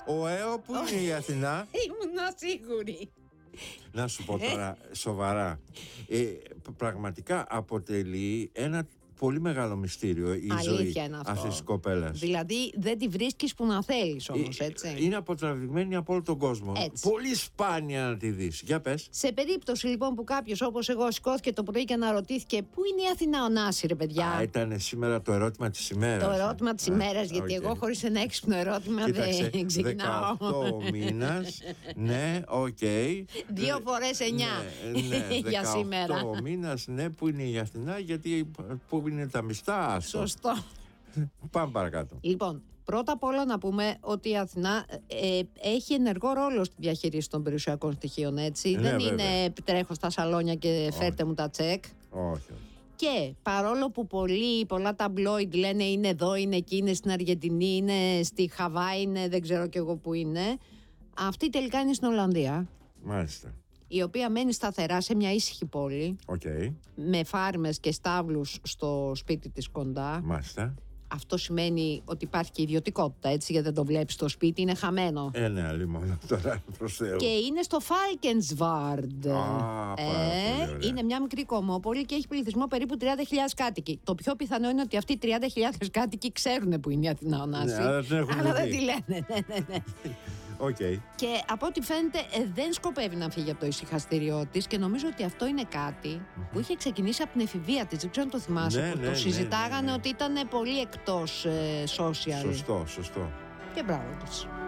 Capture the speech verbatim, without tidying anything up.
Ο ΕΟ που είναι η Αθηνά? Ήμουνα σίγουρη. Να σου πω τώρα σοβαρά, ε, πραγματικά αποτελεί ένα πολύ μεγάλο μυστήριο η Αλήθεια ζωή είναι αυτό. αυτής της κοπέλας. Δηλαδή δεν τη βρίσκεις που να θέλεις όμως, έτσι. Είναι αποτραβηγμένη από όλο τον κόσμο. Έτσι. Πολύ σπάνια να τη δεις. Για πες. Σε περίπτωση λοιπόν που κάποιος όπως εγώ σηκώθηκε το πρωί και αναρωτήθηκε πού είναι η Αθηνά Ωνάση, ρε παιδιά. Α, ήταν σήμερα το ερώτημα της ημέρας. Το ερώτημα της ημέρας, γιατί okay. εγώ χωρίς ένα έξυπνο ερώτημα Κοίταξε, δεν ξεκινάω. δεκαοκτώ μήνας, ναι, οκ. Okay. Δύο φορές εννιά ναι, ναι, για σήμερα. δεκαοκτώ μήνας, ναι, που είναι η Αθηνά, γιατί πού είναι τα μιστά, άστο. Σωστό. Πάμε παρακάτω. Λοιπόν, πρώτα απ' όλα να πούμε ότι η Αθηνά ε, έχει ενεργό ρόλο στη διαχείριση των περιουσιακών στοιχείων, έτσι. Ναι, δεν βέβαια. είναι τρέχω στα σαλόνια και φέρτε όχι. μου τα τσεκ. Όχι, όχι. Και παρόλο που πολλοί, πολλά ταμπλόιντ λένε είναι εδώ, είναι εκεί, είναι στην Αργεντινή, είναι στη Χαβάη, είναι δεν ξέρω κι εγώ που είναι, αυτή τελικά είναι στην Ολλανδία. Μάλιστα. Η οποία μένει σταθερά σε μια ήσυχη πόλη, Okay. με φάρμες και στάβλους στο σπίτι της κοντά. Μάλιστα. Αυτό σημαίνει ότι υπάρχει και ιδιωτικότητα, έτσι, γιατί δεν το βλέπεις στο σπίτι, είναι χαμένο. Ε, ναι, άλλη μόνο τώρα προς Θεού. Και είναι στο Falkensvard. Α, πάρα πολύ ωραία. Είναι μια μικρή κομμόπολη και έχει πληθυσμό περίπου τριάντα χιλιάδες κάτοικοι. Το πιο πιθανό είναι ότι αυτοί οι τριάντα χιλιάδες κάτοικοι ξέρουν που είναι η Αθηνά Ωνάση. Ναι, αλλά δεν έχουν αλλά δεν δει. τη λένε. Ναι, ναι, ναι. Okay. Και από ό,τι φαίνεται ε, δεν σκοπεύει να φύγει από το ησυχαστήριό της και νομίζω ότι αυτό είναι κάτι mm-hmm. που είχε ξεκινήσει από την εφηβεία της. Δεν ξέρω αν το θυμάσαι, Ναι, που ναι, το ναι, συζητάγανε ναι, ναι. ότι ήταν πολύ εκτός ε, social. Σωστό, σωστό. Και μπράβο της.